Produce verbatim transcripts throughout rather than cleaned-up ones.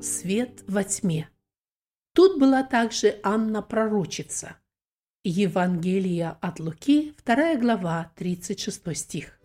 Свет во тьме. Тут была также Анна пророчица. Евангелие от Луки, вторая глава, тридцать шестой стих.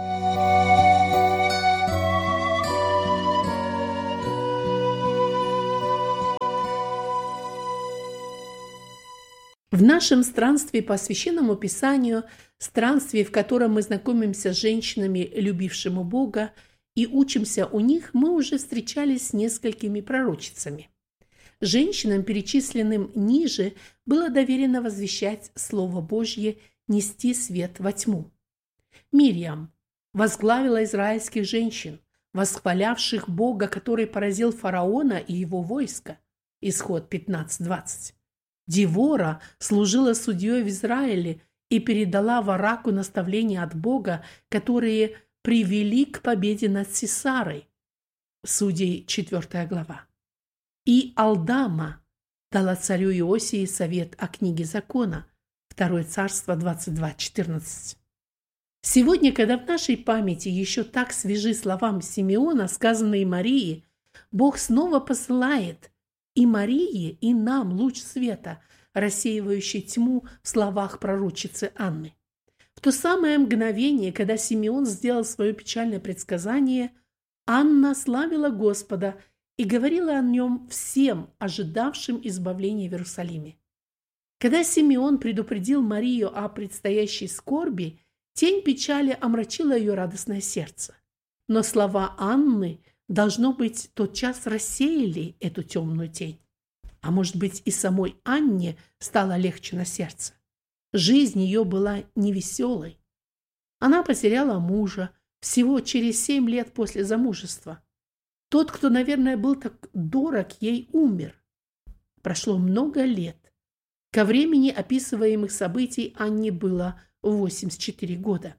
В нашем странстве по Священному Писанию, странстве, в котором мы знакомимся с женщинами, любившими Бога, и учимся у них, мы уже встречались с несколькими пророчицами. Женщинам, перечисленным ниже, было доверено возвещать Слово Божье, нести свет во тьму. Мирьям возглавила израильских женщин, восхвалявших Бога, который поразил фараона и его войско. Исход пятнадцать двадцать. Девора служила судьей в Израиле и передала Вараку наставления от Бога, которые привели к победе над Сисарой. Судей четвёртая глава. И Алдама дала царю Иосии совет о книге закона. Второе царство двадцать два четырнадцать. Сегодня, когда в нашей памяти еще так свежи словам Симеона, сказанные Марии, Бог снова посылает и Марии, и нам луч света, рассеивающий тьму в словах пророчицы Анны. В то самое мгновение, когда Симеон сделал свое печальное предсказание, Анна славила Господа и говорила о нем всем, ожидавшим избавления в Иерусалиме. Когда Симеон предупредил Марию о предстоящей скорби, тень печали омрачила ее радостное сердце. Но слова Анны, должно быть, тотчас рассеяли эту темную тень. А может быть, и самой Анне стало легче на сердце. Жизнь ее была невеселой. Она потеряла мужа всего через семь лет после замужества. Тот, кто, наверное, был так дорог ей, умер. Прошло много лет. Ко времени описываемых событий Анне было восемьдесят четыре года.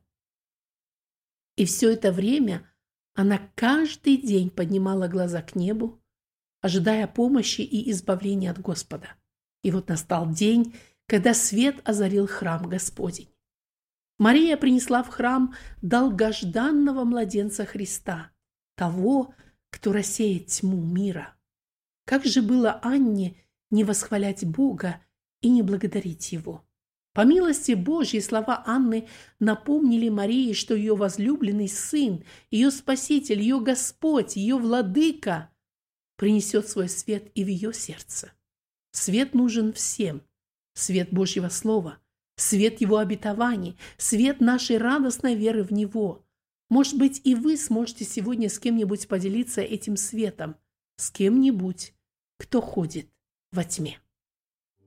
И все это время она каждый день поднимала глаза к небу, ожидая помощи и избавления от Господа. И вот настал день, когда свет озарил храм Господень. Мария принесла в храм долгожданного младенца Христа, того, кто рассеет тьму мира. Как же было Анне не восхвалять Бога и не благодарить Его? По милости Божьей слова Анны напомнили Марии, что ее возлюбленный Сын, ее Спаситель, ее Господь, ее Владыка принесет свой свет и в ее сердце. Свет нужен всем. Свет Божьего Слова, свет Его обетований, свет нашей радостной веры в Него. Может быть, и вы сможете сегодня с кем-нибудь поделиться этим светом, с кем-нибудь, кто ходит во тьме.